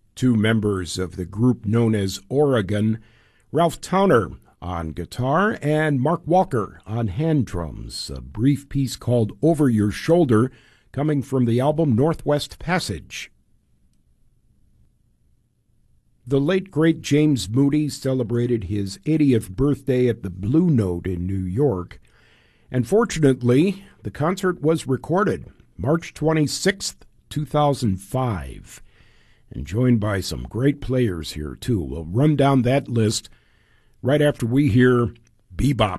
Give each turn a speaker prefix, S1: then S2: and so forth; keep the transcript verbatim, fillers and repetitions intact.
S1: Two members of the group known as Oregon, Ralph Towner on guitar and Mark Walker on hand drums. A brief piece called Over Your Shoulder, coming from the album Northwest Passage. The late, great James Moody celebrated his eightieth birthday at the Blue Note in New York. And fortunately, the concert was recorded March twenty-sixth, two thousand five. And joined by some great players here, too. We'll run down that list right after we hear Bebop.